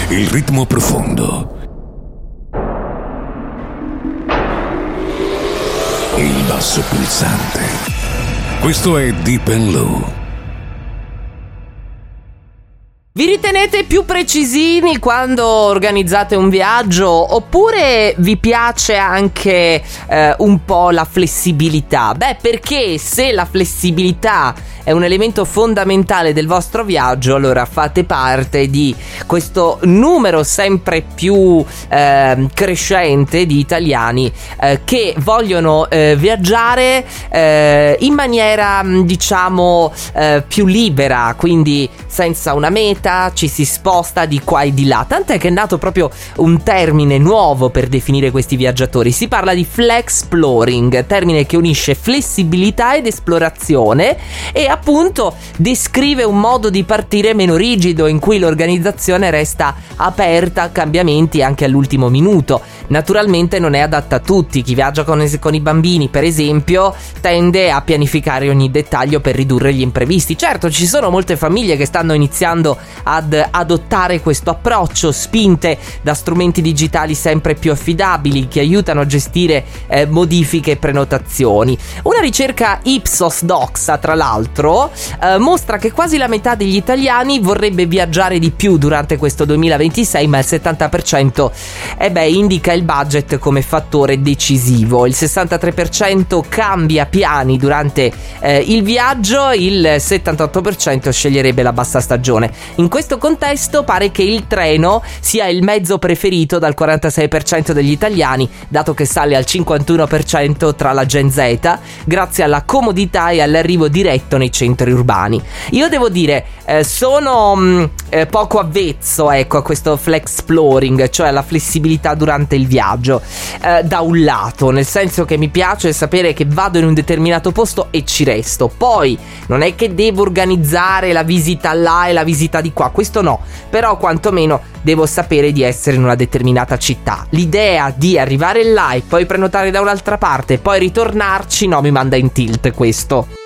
il ritmo profondo, il basso pulsante. Questo è Deep and Low. Vi ritenete più precisini quando organizzate un viaggio, oppure vi piace anche un po' la flessibilità? Beh, perché se la flessibilità è un elemento fondamentale del vostro viaggio, allora fate parte di questo numero sempre più crescente di italiani che vogliono viaggiare in maniera diciamo più libera, quindi senza una meta, ci si sposta di qua e di là. Tant'è che è nato proprio un termine nuovo per definire questi viaggiatori. Si parla di flexploring, termine che unisce flessibilità ed esplorazione e appunto descrive un modo di partire meno rigido, in cui l'organizzazione resta aperta a cambiamenti anche all'ultimo minuto. Naturalmente non è adatta a tutti. Chi viaggia con i bambini, per esempio, tende a pianificare ogni dettaglio per ridurre gli imprevisti. Certo, ci sono molte famiglie che stanno iniziando ad adottare questo approccio, spinte da strumenti digitali sempre più affidabili che aiutano a gestire modifiche e prenotazioni. Una ricerca Ipsos Doxa, tra l'altro, mostra che quasi la metà degli italiani vorrebbe viaggiare di più durante questo 2026, ma il 70% indica il budget come fattore decisivo. Il 63% cambia piani durante il viaggio, il 78% sceglierebbe la bassa stagione. In questo contesto pare che il treno sia il mezzo preferito dal 46% degli italiani, dato che sale al 51% tra la Gen Z, grazie alla comodità e all'arrivo diretto nei centri urbani. Io devo dire, sono poco avvezzo a questo flexploring, cioè alla flessibilità durante il viaggio, da un lato, nel senso che mi piace sapere che vado in un determinato posto e ci resto. Poi non è che devo organizzare la visita là e la visita di qua, questo no, però quantomeno devo sapere di essere in una determinata città. L'idea di arrivare là e poi prenotare da un'altra parte e poi ritornarci, no, mi manda in tilt questo.